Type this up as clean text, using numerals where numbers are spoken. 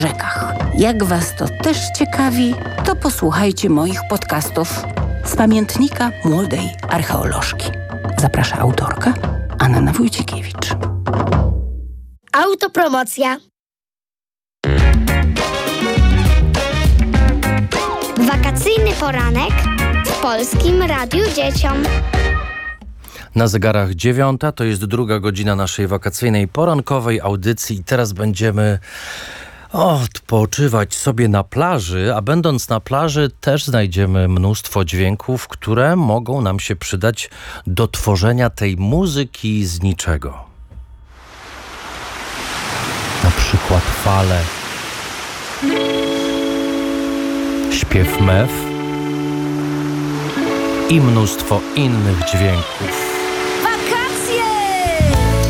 rzekach. Jak Was to też ciekawi, to posłuchajcie moich podcastów z pamiętnika młodej archeolożki. Zaprasza autorka Anna Wójcikiewicz. Autopromocja. Wakacyjny poranek w Polskim Radiu Dzieciom. Na zegarach 9, to jest druga godzina naszej wakacyjnej porankowej audycji i teraz będziemy odpoczywać sobie na plaży, a będąc na plaży też znajdziemy mnóstwo dźwięków, które mogą nam się przydać do tworzenia tej muzyki z niczego. Na przykład fale, śpiew mew i mnóstwo innych dźwięków.